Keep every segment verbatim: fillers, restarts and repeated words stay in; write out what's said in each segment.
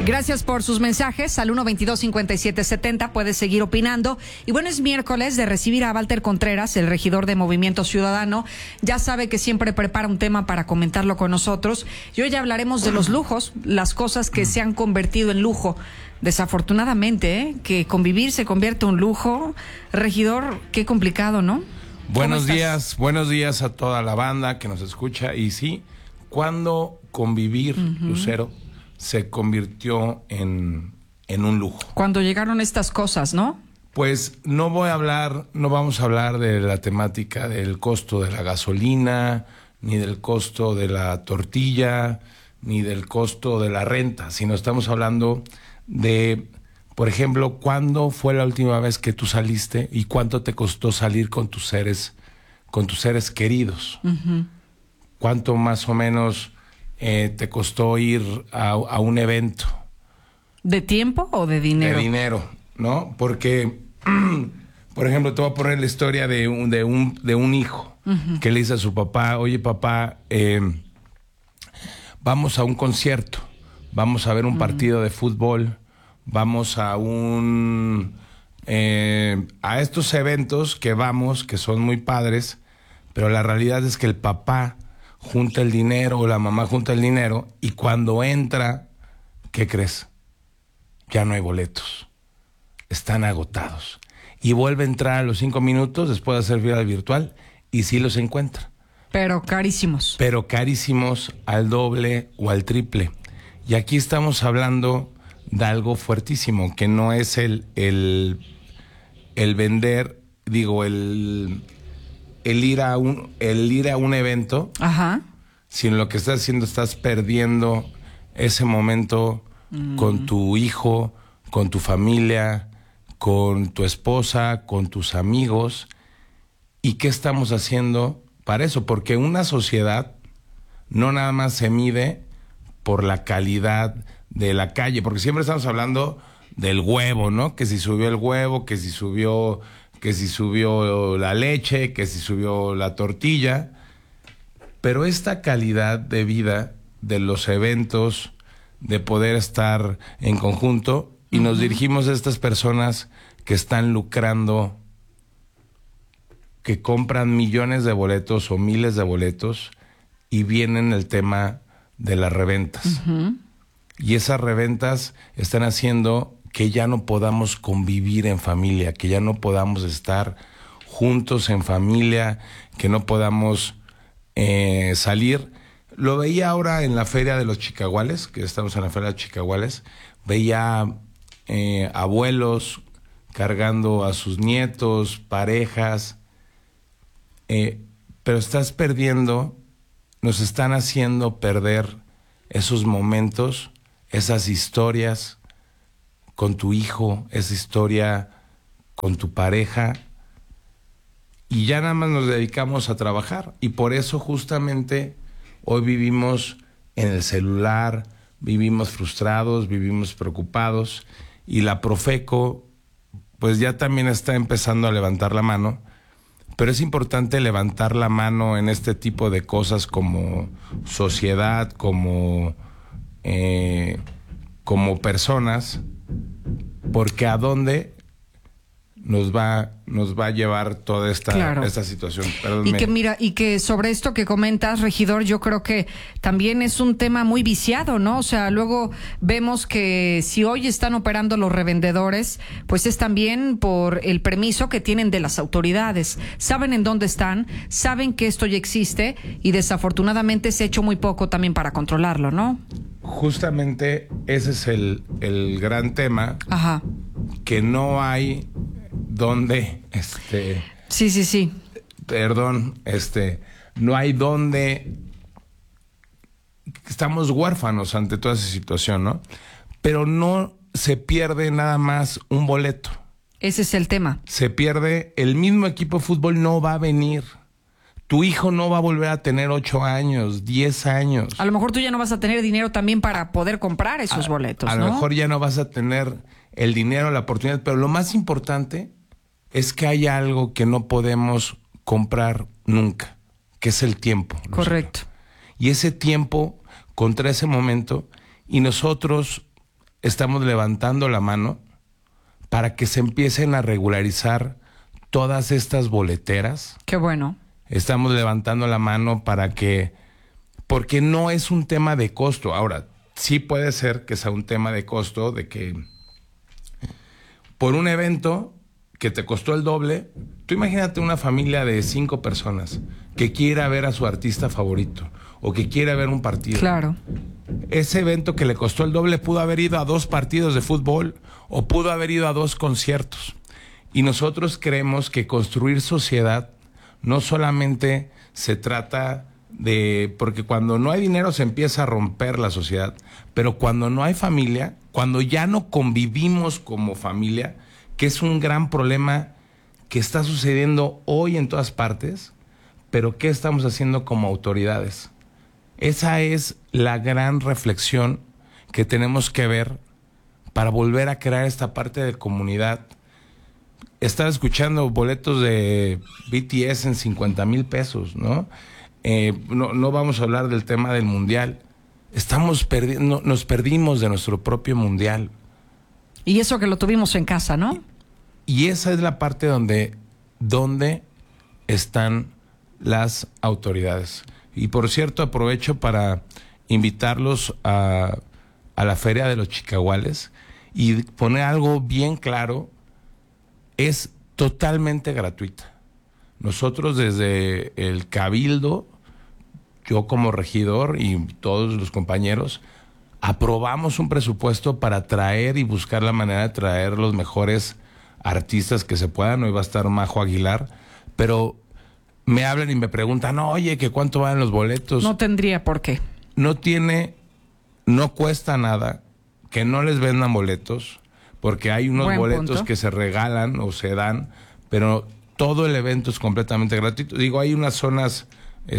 Gracias por sus mensajes al uno veintidós cincuenta y siete setenta. Puedes seguir opinando. Y bueno, es miércoles de recibir a Walter Contreras, el regidor de Movimiento Ciudadano. Ya sabe que siempre prepara un tema para comentarlo con nosotros. Y hoy ya hablaremos de los lujos, las cosas que se han convertido en lujo. Desafortunadamente, ¿eh? Que convivir se convierte en un lujo. Regidor, qué complicado, ¿no? Buenos días, buenos días a toda la banda que nos escucha. Y sí, ¿cuándo convivir, uh-huh. Lucero, se convirtió en, en un lujo? Cuando llegaron estas cosas, ¿no? Pues no voy a hablar, no vamos a hablar de la temática del costo de la gasolina, ni del costo de la tortilla, ni del costo de la renta, sino estamos hablando de, por ejemplo, ¿cuándo fue la última vez que tú saliste y cuánto te costó salir con tus seres, con tus seres queridos? Uh-huh. ¿Cuánto más o menos eh, te costó ir a, a un evento? ¿De tiempo o de dinero? De dinero, ¿no? Porque, por ejemplo, te voy a poner la historia de un, de un, de un hijo uh-huh. que le dice a su papá: oye, papá, eh, vamos a un concierto, vamos a ver un uh-huh. partido de fútbol, vamos a un eh, a estos eventos que vamos, que son muy padres, pero la realidad es que el papá junta el dinero o la mamá junta el dinero y cuando entra, ¿qué crees? Ya no hay boletos, están agotados. Y vuelve a entrar a los cinco minutos después de hacer fila virtual y sí los encuentra. Pero carísimos. Pero carísimos al doble o al triple. Y aquí estamos hablando de algo fuertísimo, que no es el, el, el vender, digo, el... el ir a un el ir a un evento, ajá. sino lo que estás haciendo, estás perdiendo ese momento mm. con tu hijo, con tu familia, con tu esposa, con tus amigos. ¿Y qué estamos haciendo para eso? Porque una sociedad no nada más se mide por la calidad de la calle, porque siempre estamos hablando del huevo, ¿no? Que si subió el huevo, que si subió que si subió la leche, que si subió la tortilla, pero esta calidad de vida de los eventos, de poder estar en conjunto, y uh-huh. nos dirigimos a estas personas que están lucrando, que compran millones de boletos o miles de boletos, y vienen el tema de las reventas. Uh-huh. Y esas reventas están haciendo que ya no podamos convivir en familia, que ya no podamos estar juntos en familia, que no podamos eh, salir. Lo veía ahora en la Feria de los Chicaguales, que estamos en la Feria de los Chicaguales, veía eh, abuelos cargando a sus nietos, parejas, eh, pero estás perdiendo, nos están haciendo perder esos momentos, esas historias con tu hijo, esa historia con tu pareja, y ya nada más nos dedicamos a trabajar. Y por eso justamente hoy vivimos en el celular, vivimos frustrados, vivimos preocupados, y la Profeco pues ya también está empezando a levantar la mano, pero es importante levantar la mano en este tipo de cosas como sociedad, como, eh, como personas, porque a dónde nos va nos va a llevar toda esta, claro. esta situación. Perdónme. Y que mira, y que sobre esto que comentas, regidor, yo creo que también es un tema muy viciado, ¿no? O sea, luego vemos que si hoy están operando los revendedores, pues es también por el permiso que tienen de las autoridades. Saben en dónde están, saben que esto ya existe y desafortunadamente se ha hecho muy poco también para controlarlo, ¿no? Justamente ese es el, el gran tema. Ajá. Que no hay donde, este... Sí, sí, sí. Perdón, este... No hay donde... Estamos huérfanos ante toda esa situación, ¿no? Pero no se pierde nada más un boleto. Ese es el tema. Se pierde... El mismo equipo de fútbol no va a venir. Tu hijo no va a volver a tener ocho años, diez años. A lo mejor tú ya no vas a tener dinero también para poder comprar esos a, boletos, a ¿no? A lo mejor ya no vas a tener el dinero, la oportunidad, pero lo más importante es que hay algo que no podemos comprar nunca, que es el tiempo. Correcto. Y ese tiempo contra ese momento, y nosotros estamos levantando la mano para que se empiecen a regularizar todas estas boleteras. Qué bueno. Estamos levantando la mano para que, porque no es un tema de costo. Ahora, sí puede ser que sea un tema de costo, de que por un evento que te costó el doble, tú imagínate una familia de cinco personas que quiera ver a su artista favorito o que quiera ver un partido. Claro. Ese evento que le costó el doble pudo haber ido a dos partidos de fútbol o pudo haber ido a dos conciertos. Y nosotros creemos que construir sociedad no solamente se trata de... Porque cuando no hay dinero se empieza a romper la sociedad, pero cuando no hay familia, cuando ya no convivimos como familia, que es un gran problema que está sucediendo hoy en todas partes, pero ¿qué estamos haciendo como autoridades? Esa es la gran reflexión que tenemos que ver para volver a crear esta parte de comunidad. Estaba escuchando boletos de B T S en cincuenta mil pesos, ¿no? Eh, no, no vamos a hablar del tema del mundial. Estamos perdi- no, nos perdimos de nuestro propio mundial. Y eso que lo tuvimos en casa, ¿no? Y esa es la parte donde, donde están las autoridades. Y por cierto, aprovecho para invitarlos a, a la Feria de los Chicahuales y poner algo bien claro. Es totalmente gratuita. Nosotros desde el Cabildo, yo como regidor y todos los compañeros, aprobamos un presupuesto para traer y buscar la manera de traer los mejores artistas que se puedan. Hoy va a estar Majo Aguilar, pero me hablan y me preguntan, no, oye, ¿que cuánto valen los boletos? No tendría por qué. No tiene, no cuesta nada que no les vendan boletos, porque hay unos Buen boletos punto. que se regalan o se dan, pero todo el evento es completamente gratuito. Digo, hay unas zonas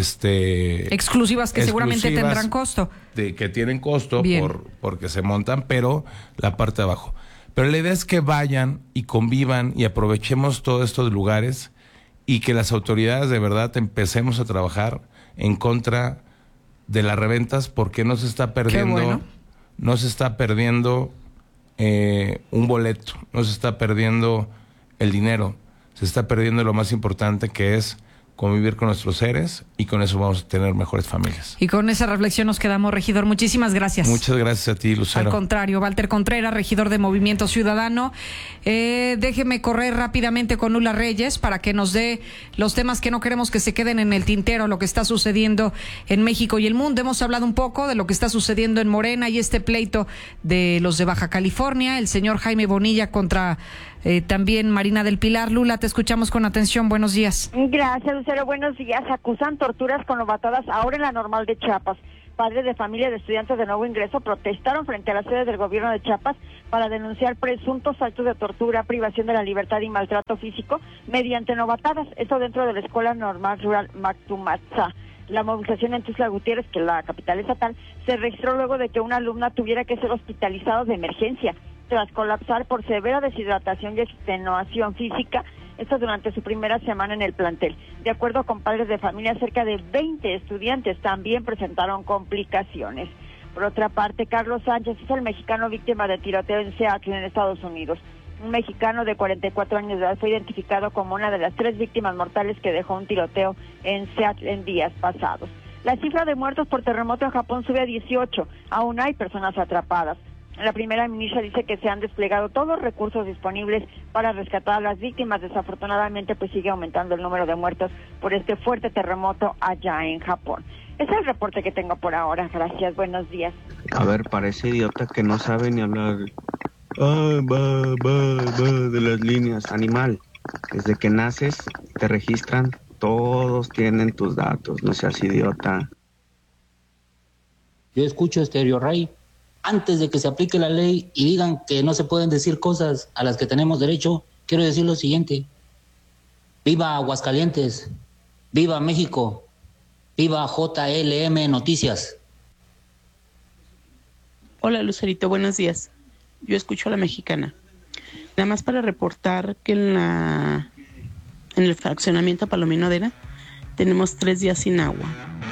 este exclusivas que seguramente exclusivas tendrán costo. De, que tienen costo Bien. por porque se montan, pero la parte de abajo. Pero la idea es que vayan y convivan y aprovechemos todos estos lugares y que las autoridades de verdad empecemos a trabajar en contra de las reventas, porque no se está perdiendo, bueno. no se está perdiendo eh, un boleto, no se está perdiendo el dinero, se está perdiendo lo más importante, que es convivir con nuestros seres, y con eso vamos a tener mejores familias. Y con esa reflexión nos quedamos, regidor. Muchísimas gracias. Muchas gracias a ti, Lucero. Al contrario, Walter Contreras, regidor de Movimiento Ciudadano. Eh, déjeme correr rápidamente con Lula Reyes para que nos dé los temas que no queremos que se queden en el tintero, lo que está sucediendo en México y el mundo. Hemos hablado un poco de lo que está sucediendo en Morena y este pleito de los de Baja California, el señor Jaime Bonilla contra eh, también Marina del Pilar. Lula, te escuchamos con atención. Buenos días. Gracias, Lucero. Buenos días. Acusan torturas con novatadas ahora en la Normal de Chiapas. Padres de familia de estudiantes de nuevo ingreso protestaron frente a la sede del gobierno de Chiapas para denunciar presuntos actos de tortura, privación de la libertad y maltrato físico mediante novatadas. Esto dentro de la Escuela Normal Rural Mactumatzá. La movilización en Tuxtla Gutiérrez, que es la capital estatal, se registró luego de que una alumna tuviera que ser hospitalizada de emergencia tras colapsar por severa deshidratación y extenuación física. Esto durante su primera semana en el plantel. De acuerdo con padres de familia, cerca de veinte estudiantes también presentaron complicaciones. Por otra parte, Carlos Sánchez es el mexicano víctima de tiroteo en Seattle, en Estados Unidos. Un mexicano de cuarenta y cuatro años de edad fue identificado como una de las tres víctimas mortales que dejó un tiroteo en Seattle en días pasados. La cifra de muertos por terremoto en Japón sube a dieciocho. Aún hay personas atrapadas. La primera ministra dice que se han desplegado todos los recursos disponibles para rescatar a las víctimas. Desafortunadamente, pues sigue aumentando el número de muertos por este fuerte terremoto allá en Japón. Ese es el reporte que tengo por ahora. Gracias, buenos días. A ver, parece idiota que no sabe ni hablar. Ah, va, va, va, de las líneas. Animal, desde que naces te registran, todos tienen tus datos, no seas idiota. Yo escucho Stereo Ray. Antes de que se aplique la ley y digan que no se pueden decir cosas a las que tenemos derecho, quiero decir lo siguiente. Viva Aguascalientes, viva México, viva J L M Noticias. Hola Lucerito, buenos días. Yo escucho a la mexicana. Nada más para reportar que en la en el fraccionamiento Palomino Adera tenemos tres días sin agua.